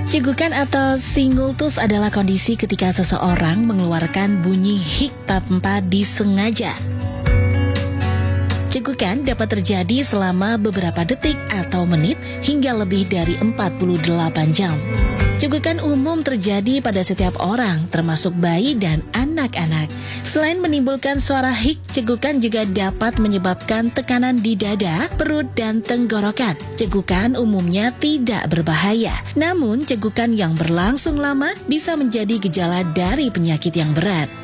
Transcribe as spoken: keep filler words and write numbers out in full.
Cegukan atau singultus adalah kondisi ketika seseorang mengeluarkan bunyi hik tanpa disengaja. Cegukan dapat terjadi selama beberapa detik atau menit hingga lebih dari empat puluh delapan jam. Cegukan umum terjadi pada setiap orang, termasuk bayi dan anak-anak. Selain menimbulkan suara hik, cegukan juga dapat menyebabkan tekanan di dada, perut, dan tenggorokan. Cegukan umumnya tidak berbahaya, namun cegukan yang berlangsung lama bisa menjadi gejala dari penyakit yang berat.